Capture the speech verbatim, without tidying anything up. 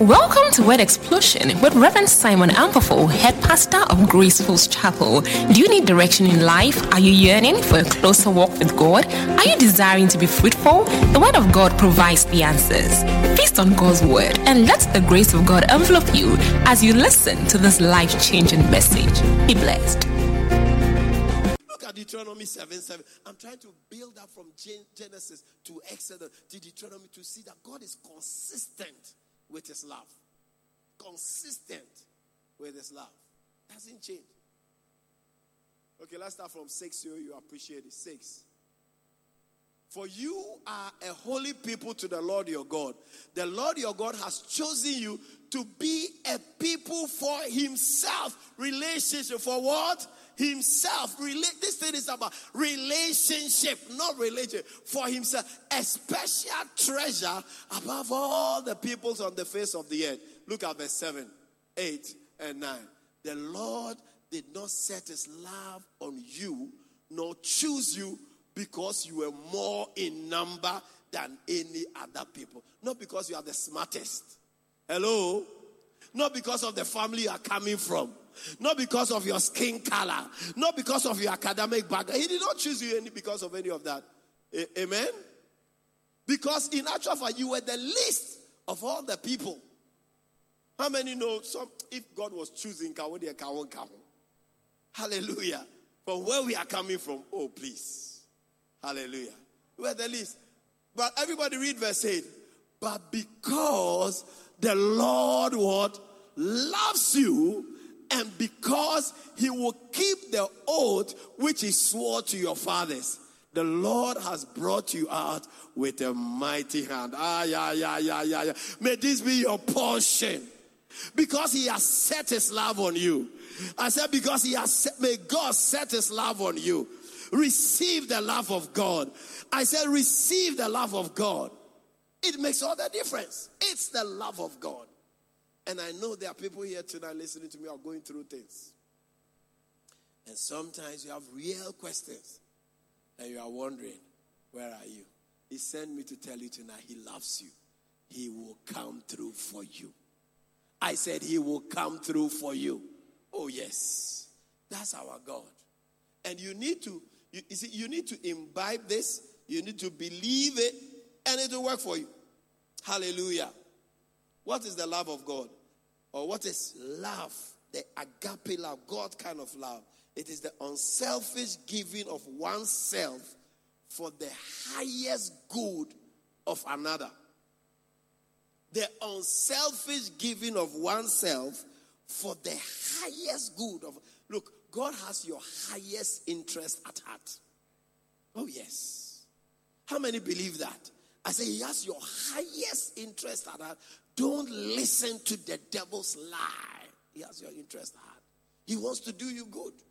Welcome to Word Explosion with Reverend Simon Ampofo, head pastor of Grace Falls Chapel. Do you need direction in life? Are you yearning for a closer walk with God? Are you desiring to be fruitful? The Word of God provides the answers. Feast on God's Word and let the grace of God envelop you as you listen to this life-changing message. Be blessed. Look at Deuteronomy seven seven. I'm trying to build up from Genesis to Exodus to Deuteronomy to see that God is consistent with his love. Consistent with his love. Doesn't change. Okay, let's start from six so you appreciate it. Six. For you are a holy people to the Lord your God. The Lord your God has chosen you to be a people for himself. Relationship. For what? Himself. This thing is about relationship, not religion. For himself. A special treasure above all the peoples on the face of the earth. Look at verse seven, eight, and nine. The Lord did not set his love on you, nor choose you because you were more in number than any other people. Not because you are the smartest. Hello? Not because of the family you are coming from. Not because of your skin color. Not because of your academic background. He did not choose you any because of any of that. A- Amen? Because in actual fact, you were the least of all the people. How many know some? If God was choosing, hallelujah. From where we are coming from, oh please. Hallelujah. We are the least. But everybody read verse eight. But because the Lord what? Loves you, and because he will keep the oath which he swore to your fathers, the Lord has brought you out with a mighty hand. Ah, yeah, yeah, yeah, yeah, yeah. May this be your portion. Because he has set his love on you. I said because he has set, may God set his love on you. Receive the love of God. I said receive the love of God. It makes all the difference. It's the love of God. And I know there are people here tonight listening to me are going through things. And sometimes you have real questions. And you are wondering, where are you? He sent me to tell you tonight, he loves you. He will come through for you. I said he will come through for you. Oh yes. That's our God. And you need to, you, you see, you need to imbibe this. You need to believe it. And it will work for you. Hallelujah. What is the love of God? Or what is love? The agape love, God kind of love. It is the unselfish giving of oneself for the highest good of another. The unselfish giving of oneself for the highest good of. Look, God has your highest interest at heart. Oh yes. How many believe that? I say he has your highest interest at heart. Don't listen to the devil's lie. He has your interest at heart. He wants to do you good.